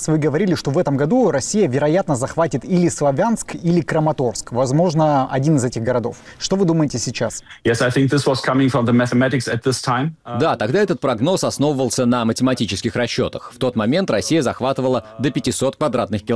вы говорили, что в этом году Россия, вероятно, захватит или Славянск, или Краматорск. Возможно, один из этих городов. Что вы думаете сейчас? Да, тогда этот прогноз основывался на математических расчетах. В тот момент Россия захватывала до 500 квадратных километров